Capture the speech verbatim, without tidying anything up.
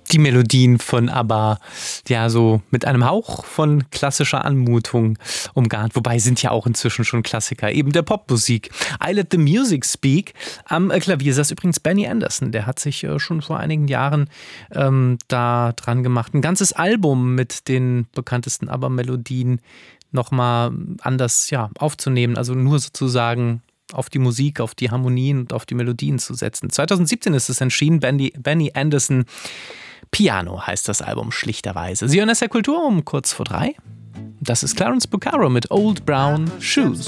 die Melodien von ABBA, ja, so mit einem Hauch von klassischer Anmutung umgarnt. Wobei sind ja auch inzwischen schon Klassiker, eben der Popmusik. I Let the Music Speak. Am Klavier saß übrigens Benny Andersson. Der hat sich äh, schon vor einigen Jahren ähm, da dran gemacht, ein ganzes Album mit den bekanntesten ABBA-Melodien nochmal anders ja, aufzunehmen. Also nur sozusagen auf die Musik, auf die Harmonien und auf die Melodien zu setzen. zwanzig siebzehn ist es erschienen, Benny, Benny Andersson Piano heißt das Album schlichterweise. Sie hören S R Kultur um kurz vor drei. Das ist Clarence Bucaro mit Old Brown Shoes.